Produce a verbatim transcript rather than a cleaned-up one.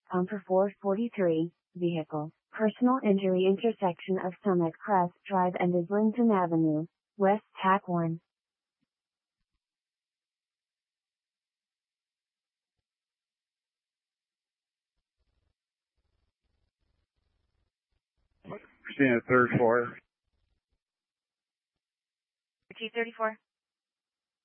on for four forty-three, vehicle, personal injury intersection of Summit Crest Drive and Islington Avenue, West Tack one. Christina, third floor. T thirty-four.